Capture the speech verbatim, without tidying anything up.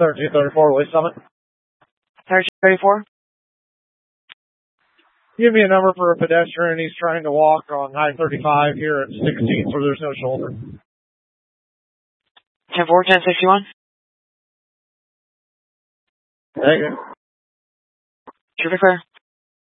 thirteen thirty-four, Lee Summit. thirteen thirty-four? Give me a number for a pedestrian. He's trying to walk on I thirty-five here at sixteenth where there's no shoulder. ten four, ten sixty-one? Thank you. Traffic clear.